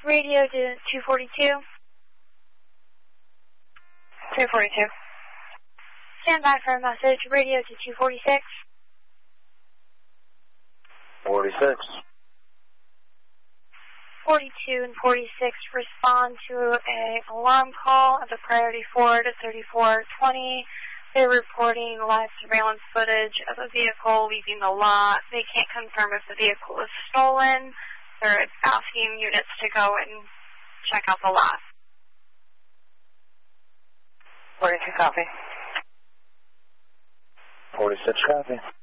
radio to 242. 242. Stand by for a message. Radio to 246. 46. 42 and 46 respond to an alarm call at the Priority Ford at 3420. They're reporting live surveillance footage of a vehicle leaving the lot. They can't confirm if the vehicle was stolen. They're asking units to go and check out the lot. 42 copy. 46 copy.